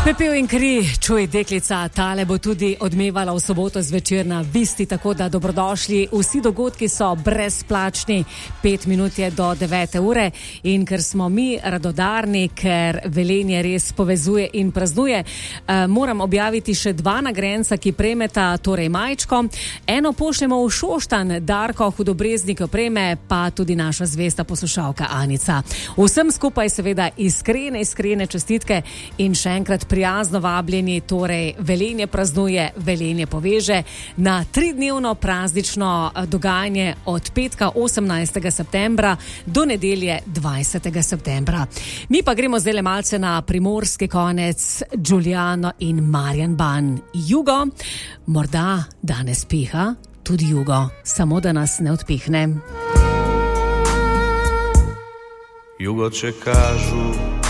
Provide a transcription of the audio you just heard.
Pepel in kri, čuj deklica, tale bo tudi odmevala v soboto zvečer na Visti, tako da dobrodošli. Vsi dogodki so brezplačni, 5 minut je do 9. ure in ker smo mi radodarni, ker Velenje res povezuje in praznuje, moram objaviti še 2 nagrajenca, ki prejmeta torej majčko. Eno pošljemo v Šoštanj, Darko Hudobreznik prejme, pa tudi naša zvesta poslušalka Anica. Vsem skupaj seveda iskrene čestitke in še enkrat prijazno vabljeni, torej Velenje praznuje, Velenje poveže na 3-dnevno praznično dogajanje od petka 18. septembra do nedelje 20. septembra. Mi pa gremo zdaj malce na primorski konec, Giuliano in Marjan Ban. Jugo, morda danes piha, tudi jugo, samo da nas ne odpihne. Jugo će kažu